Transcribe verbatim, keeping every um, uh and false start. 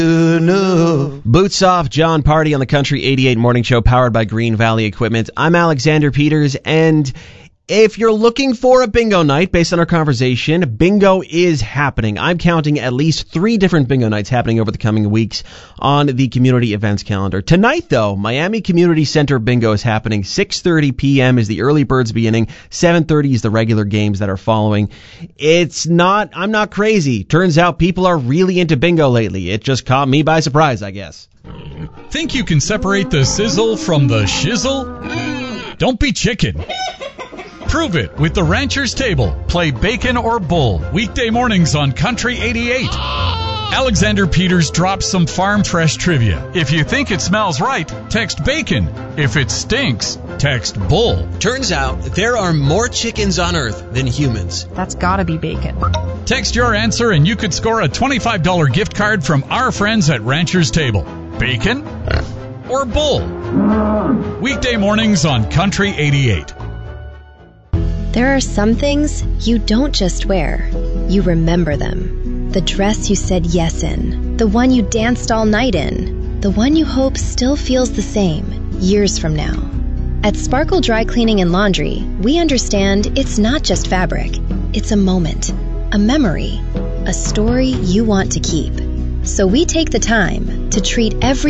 No. Boots off, John Party on the Country eighty-eight Morning Show, powered by Green Valley Equipment. I'm Alexander Peters, and if you're looking for a bingo night, based on our conversation, bingo is happening. I'm counting at least three different bingo nights happening over the coming weeks on the community events calendar. Tonight, though, Miami Community Center bingo is happening. six thirty p.m. is the early birds beginning. seven thirty is the regular games that are following. It's not, I'm not crazy. Turns out people are really into bingo lately. It just caught me by surprise, I guess. Think you can separate the sizzle from the shizzle? Don't be chicken. Prove it with the Rancher's Table. Play bacon or bull. Weekday mornings on Country eighty-eight. Alexander Peters drops some farm fresh trivia. If you think it smells right, text bacon. If it stinks, text bull. Turns out there are more chickens on Earth than humans. That's gotta be bacon. Text your answer and you could score a twenty-five dollars gift card from our friends at Rancher's Table. Bacon or bull? Weekday mornings on Country eighty-eight. There are some things you don't just wear, you remember them. The dress you said yes in, the one you danced all night in, the one you hope still feels the same years from now. At Sparkle Dry Cleaning and Laundry, we understand it's not just fabric, it's a moment, a memory, a story you want to keep. So we take the time to treat every